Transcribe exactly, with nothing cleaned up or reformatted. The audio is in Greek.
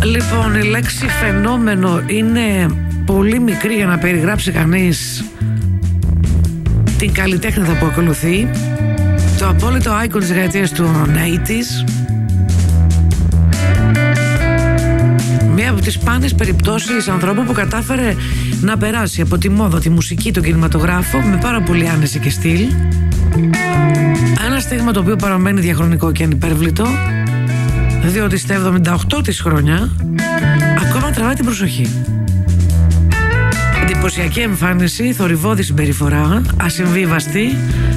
Λοιπόν, η λέξη φαινόμενο είναι πολύ μικρή για να περιγράψει κανείς την καλλιτέχνητα που ακολουθεί. Το απόλυτο icon της δεκαετίας του ογδόντα. Μία από τις σπάνιες περιπτώσεις ανθρώπου που κατάφερε να περάσει από τη μόδα, τη μουσική, τον κινηματογράφο με πάρα πολύ άνεση και στυλ. Ένα στίγμα το οποίο παραμένει διαχρονικό και ανυπέρβλητο, διότι στα εβδομήντα οκτώ της χρόνια ακόμα τραβάει την προσοχή. Εντυπωσιακή εμφάνιση, θορυβώδη συμπεριφορά, ασυμβίβαστη,